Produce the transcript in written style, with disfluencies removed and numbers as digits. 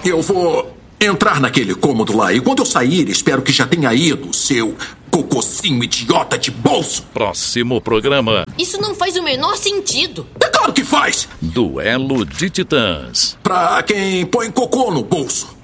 Eu vou entrar naquele cômodo lá e quando eu sair, espero que já tenha ido, seu cocôzinho idiota de bolso. Próximo programa. Isso não faz o menor sentido. É claro que faz. Duelo de Titãs. Pra quem põe cocô no bolso.